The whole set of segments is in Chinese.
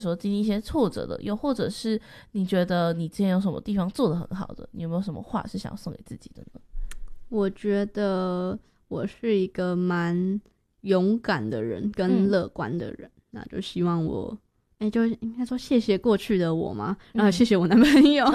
说经历一些挫折的，又或者是你觉得你之前有什么地方做得很好的，你有没有什么话是想送给自己的呢？ 我觉得我是一个蛮勇敢的人跟乐观的人，那就希望我就应该说谢谢过去的我嘛，然后谢谢我男朋友。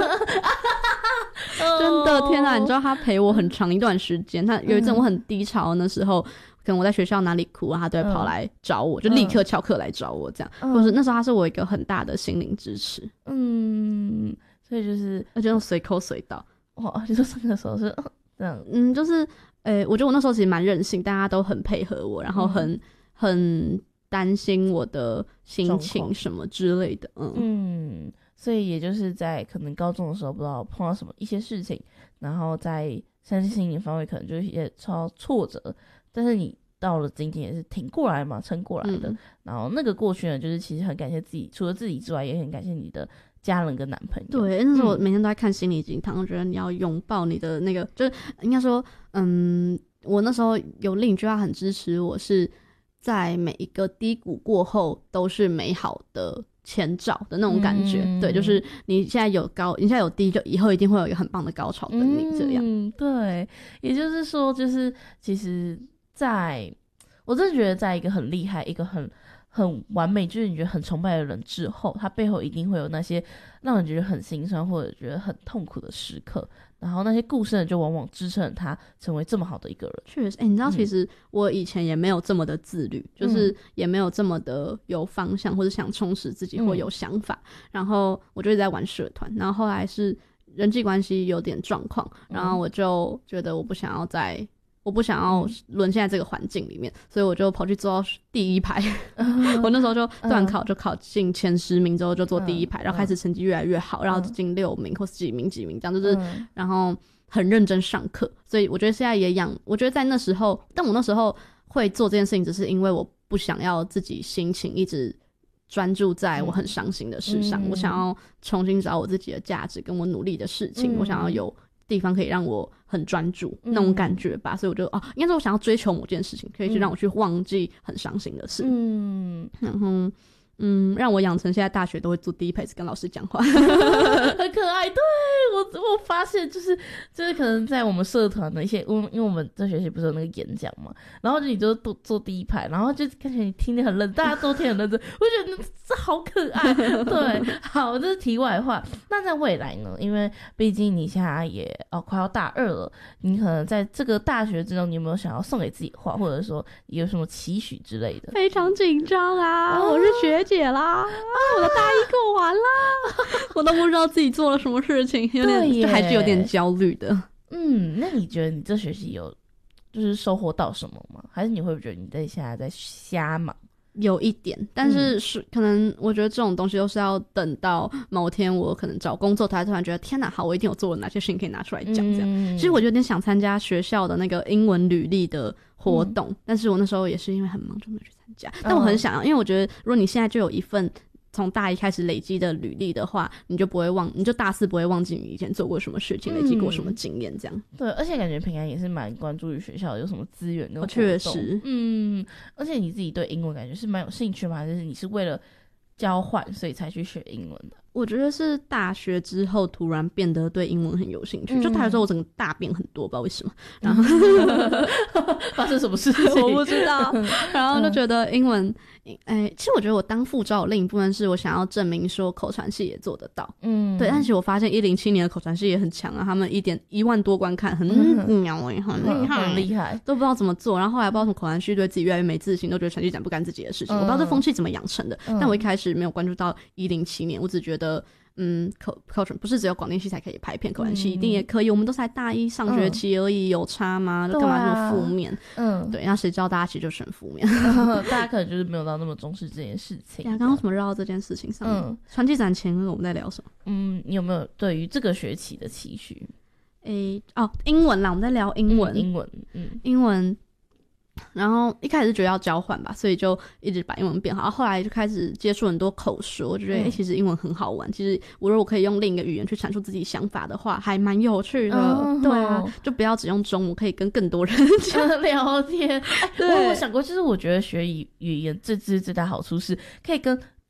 真的天哪，你知道他陪我很长一段时间，他有一阵我很低潮的时候，可能我在学校哪里哭啊，他都会跑来找我，就立刻翘课来找我这样，或者是那时候他是我一个很大的心灵支持。 所以就是而且用随口随到。 哇，就说那个时候是这样， 就是我觉得我那时候其实蛮任性，大家都很配合我，然后很担心我的心情什么之类的。 所以也就是在可能高中的时候不知道碰到什么一些事情，然后在身心灵方面可能就也超挫折，但是你到了今天也是挺过来嘛，撑过来的。然后那个过去呢，就是其实很感谢自己，除了自己之外也很感谢你的家人跟男朋友。 对，那时候我每天都在看心灵鸡汤，我觉得你要拥抱你的那个，就是应该说我那时候有另一句话很支持我，是在每一个低谷过后都是美好的前兆的那种感觉。对，就是你现在有高，你现在有低，就以后一定会有一个很棒的高潮等你这样。 对，也就是说，就是其实我真的觉得在一个很厉害，一个很完美，就是你觉得很崇拜的人之后，他背后一定会有那些让人觉得很心酸或者觉得很痛苦的时刻，然后那些故事呢就往往支撑了他成为这么好的一个人。 确实，你知道其实我以前也没有这么的自律，就是也没有这么的有方向或者想充实自己或有想法，然后我就一直在玩社团，然后后来是人际关系有点状况，然后我就觉得我不想要沦陷在这个环境里面，所以我就跑去坐到第一排。我那时候就段考就考进前10名之后就坐第一排，然后开始成绩越来越好，然后进6名或是几名这样，就是然后很认真上课。所以我觉得现在我觉得在那时候，但我那时候会做这件事情只是因为我不想要自己心情一直专注在我很伤心的事上，我想要重新找我自己的价值跟我努力的事情，我想要有地方可以让我很专注那种感觉吧，所以我就应该说我想要追求某件事情，可以去让我去忘记很伤心的事。然后让我养成现在大学都会坐第一排跟老师讲话。 很可爱。对，我发现就是可能在我们社团的一些，因为我们这学期不是有那个演讲嘛，然后就你就坐第一排，然后就看起来你听得很认真，大家都听得很认真，我觉得这好可爱。对，好，这是题外话。那在未来呢，因为毕竟你现在也快要大2了，你可能在这个大学之中，你有没有想要送给自己的话，或者说有什么期许之类的？ 非常紧张啊，我是学姐啦，我的大一过完啦，我都不知道自己做了什么事情，有点就还是有点焦虑的。 那你觉得你这学期有就是收获到什么吗？还是你会觉得你现在在瞎忙？ 有一点，但是可能我觉得这种东西都是要等到某天我可能找工作，才突然觉得天哪，好，我一定有做了哪些事情可以拿出来讲这样。其实我有点想参加学校的那个英文履历的活动，但是我那时候也是因为很忙就没有去参加。但我很想要，因为我觉得如果你现在就有一份从大一开始累积的履历的话，你就大4不会忘记你以前做过什么事情，累积过什么经验这样。 对，而且感觉平安也是蛮关注于学校有什么资源跟活动。 确实， 而且你自己对英文感觉是蛮有兴趣吗？还是你是为了交换所以才去学英文的？ 我觉得是大学之后突然变得对英文很有兴趣，就大学之后我整个大变很多，不知道为什么。然后发生什么事情我不知道，然后就觉得英文，其实我觉得我当副招的另一部分是我想要证明说口传系也做得到。对，但是我发现107年的口传系也很强啊，他们1万多观看，很鸟很厉害，都不知道怎么做。然后后来不知道什么口传系对自己越来越没自信，都觉得传系长不干自己的事情。我不知道这风气怎么养成的，但我一开始没有关注到107年，我只觉得口传不是只有广电系才可以拍片，口传系一定也可以。我们都才大一上学期而已，有差吗？干嘛那么负面？对，那谁知道大家其实就是很负面。 大家可能就是没有到那么重视这件事情。 刚刚怎么绕到这件事情上面？传记展前我们在聊什么？ 你有没有对于这个学期的期许？ 英文啦，我们在聊英文。英文。然后一开始是觉得要交换吧，所以就一直把英文变好。后来就开始接触很多口说，我就觉得其实英文很好玩。其实我如果可以用另一个语言去阐述自己想法的话，还蛮有趣的。对啊，就不要只用中文，可以跟更多人聊天。 我有想过，就是我觉得学语言最大好处是可以跟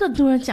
更多人讲